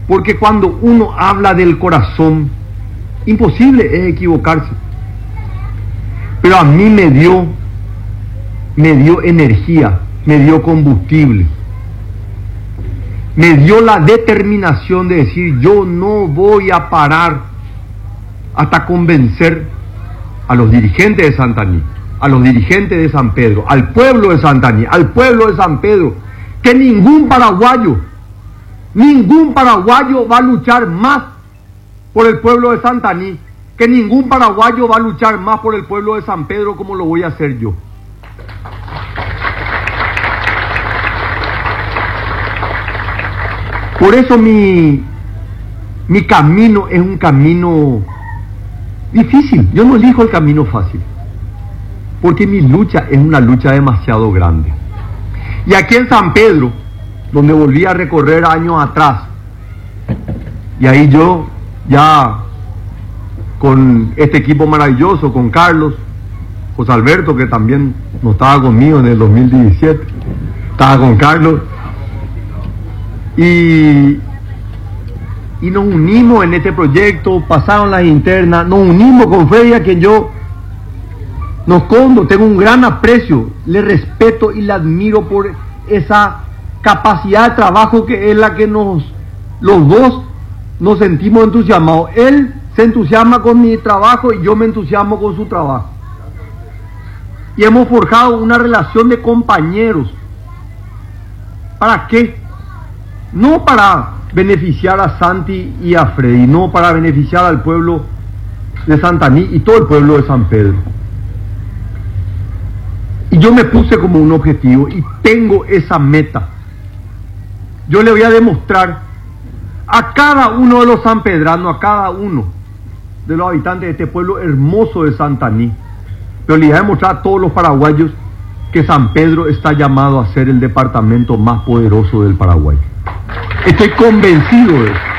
Porque cuando uno habla del corazón, imposible es equivocarse. Pero a mí me dio energía, me dio combustible, me dio la determinación de decir: yo no voy a parar hasta convencer a los dirigentes de Santaní, a los dirigentes de San Pedro, al pueblo de Santaní, al pueblo de San Pedro, que ningún paraguayo va a luchar más por el pueblo de Santaní, que ningún paraguayo va a luchar más por el pueblo de San Pedro como lo voy a hacer yo. Por eso mi camino es un camino difícil. Yo no elijo el camino fácil, porque mi lucha es una lucha demasiado grande. Y aquí en San Pedro, donde volví a recorrer años atrás, y ahí yo ya con este equipo maravilloso, con Carlos, José Alberto, que también no estaba conmigo en el 2017, estaba con Carlos, y nos unimos en este proyecto, pasaron las internas, nos unimos con Freddy, a quien yo tengo un gran aprecio, le respeto y le admiro por esa capacidad de trabajo que es la que los dos nos sentimos entusiasmados. Él se entusiasma con mi trabajo y yo me entusiasmo con su trabajo. Y hemos forjado una relación de compañeros. ¿Para qué? No para beneficiar a Santi y a Freddy, no para beneficiar al pueblo de Santaní y todo el pueblo de San Pedro. Y yo me puse como un objetivo y tengo esa meta. Yo le voy a demostrar a cada uno de los sanpedranos, a cada uno de los habitantes de este pueblo hermoso de Santaní, pero le voy a demostrar a todos los paraguayos que San Pedro está llamado a ser el departamento más poderoso del Paraguay. Estoy convencido de eso.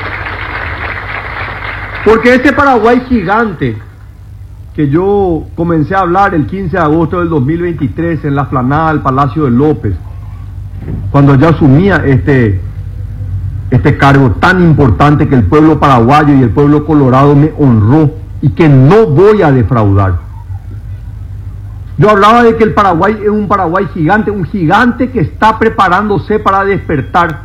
Porque este Paraguay gigante, que yo comencé a hablar el 15 de agosto del 2023 en la explanada del Palacio de López, cuando yo asumía este cargo tan importante que el pueblo paraguayo y el pueblo colorado me honró y que no voy a defraudar. Yo hablaba de que el Paraguay es un Paraguay gigante, un gigante que está preparándose para despertar.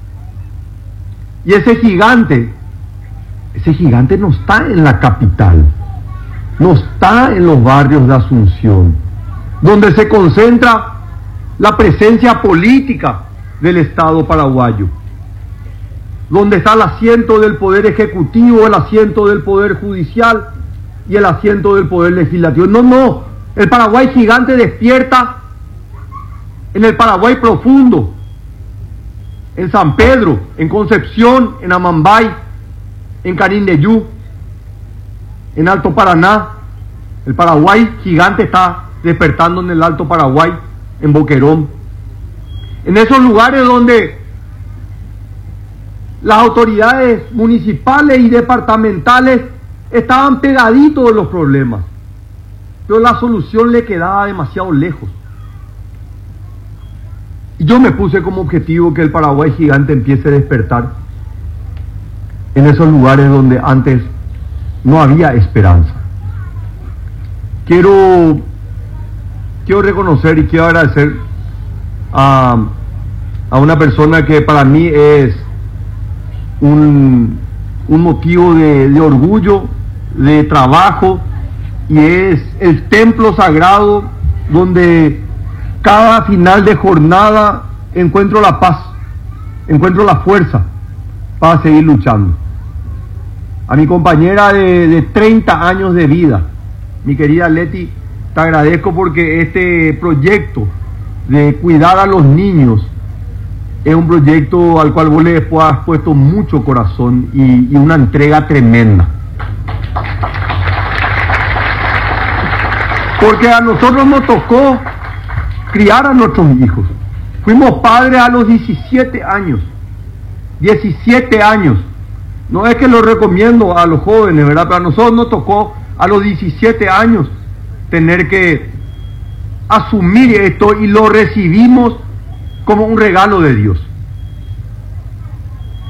Y ese gigante no está en la capital, no está en los barrios de Asunción, donde se concentra la presencia política del Estado paraguayo, donde está el asiento del Poder Ejecutivo, el asiento del Poder Judicial y el asiento del Poder Legislativo. No, el Paraguay gigante despierta en el Paraguay profundo, en San Pedro, en Concepción, en Amambay, en Canindeyú, en Alto Paraná. El Paraguay gigante está despertando en el Alto Paraguay, en Boquerón, en esos lugares donde las autoridades municipales y departamentales estaban pegaditos de los problemas, pero la solución le quedaba demasiado lejos. Y yo me puse como objetivo que el Paraguay gigante empiece a despertar en esos lugares donde antes no había esperanza. Quiero reconocer y quiero agradecer a una persona que para mí es un motivo de orgullo, de trabajo, y es el templo sagrado donde cada final de jornada encuentro la paz, encuentro la fuerza para seguir luchando. A mi compañera de 30 años de vida, mi querida Leti, te agradezco porque este proyecto de cuidar a los niños es un proyecto al cual vos le has puesto mucho corazón y una entrega tremenda. Porque a nosotros nos tocó criar a nuestros hijos. Fuimos padres a los 17 años. 17 años. No es que lo recomiendo a los jóvenes, ¿verdad? Pero a nosotros nos tocó a los 17 años tener que asumir esto y lo recibimos como un regalo de Dios.